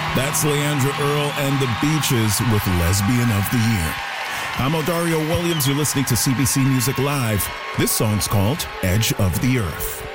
That's Leandra Earl and the Beaches with Lesbian of the Year. I'm Odario Williams. You're listening to CBC Music Live. This song's called Edge of the Earth.